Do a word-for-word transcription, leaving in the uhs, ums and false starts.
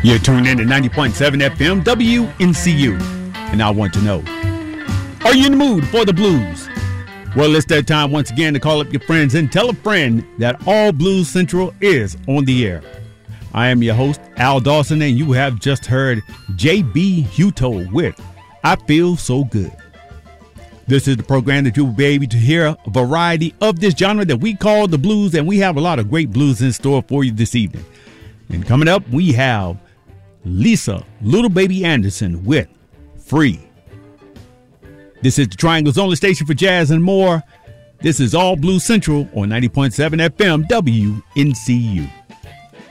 You're tuned in to ninety point seven F M W N C U. And I want to know, are you in the mood for the blues? Well, it's that time once again to call up your friends and tell a friend that All Blues Central is on the air. I am your host, Al Dawson, and you have just heard J B Hutto with I Feel So Good. This is the program that you will be able to hear a variety of this genre that we call the blues, and we have a lot of great blues in store for you this evening. And coming up, we have Lisa Little Baby Anderson with Free. This is the Triangle's only station for jazz and more. This is All Blues Central on ninety point seven F M W N C U.